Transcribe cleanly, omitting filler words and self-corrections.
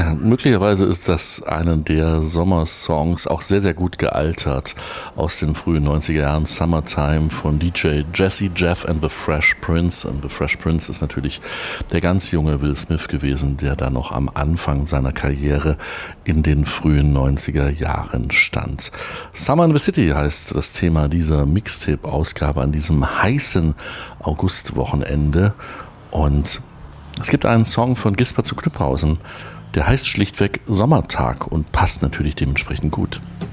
Möglicherweise ist das einer der Sommersongs, auch sehr, sehr gut gealtert, aus den frühen 90er Jahren. Summertime von DJ Jazzy Jeff and the Fresh Prince. Und The Fresh Prince ist natürlich der ganz junge Will Smith gewesen, der da noch am Anfang seiner Karriere in den frühen 90er Jahren stand. Summer in the City heißt das Thema dieser Mixtape-Ausgabe an diesem heißen Augustwochenende. Und es gibt einen Song von Gisbert zu Knüpphausen, der heißt schlichtweg Sommertag und passt natürlich dementsprechend gut.